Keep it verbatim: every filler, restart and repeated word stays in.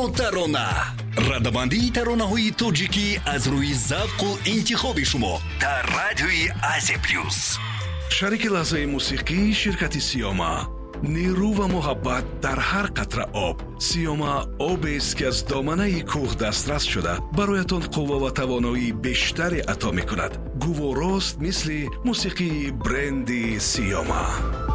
با ترانه. ردبندی ترانه‌های تاجیکی از روی ذوق و انتخاب شما در رادیوی آزی پلیوس. شریک لحظه موسیقی شرکت سیاما. نیرو و محبت در هر قطره آب. سیاما آبی است که از دامنه کوه دسترس شده برایتان قوه و توانایی بیشتری عطا می کند. گوارست مثل موسیقی برندی سیاما.